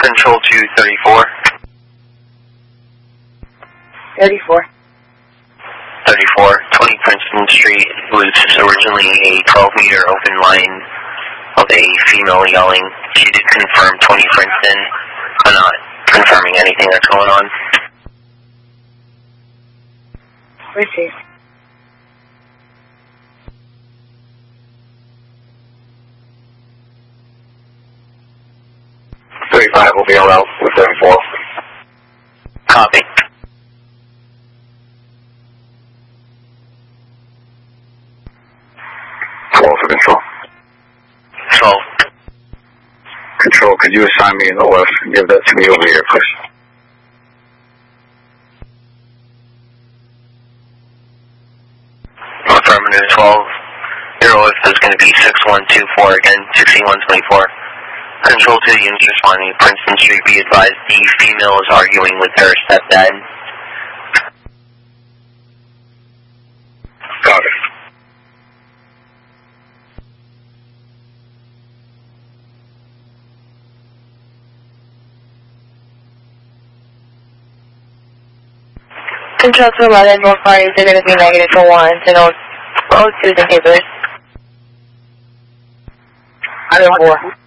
Control 234. 34. 34, 20 Princeton Street was originally a 12-meter open line of a female yelling. She did confirm 20 Princeton. I'm not confirming anything that's going on. Receive. Will be on route with 34. Copy. 12 for control. 12. Control, could you assign me an OF and give that to me over here, please? Affirmative 12. Your OF is going to be 6124 again, 6124. Control 2 units responding to Princeton Street. Be advised the female is arguing with her stepdad. Got it. Control 211, both parties are going to be negative for 1, so no 2s and papers. I don't know.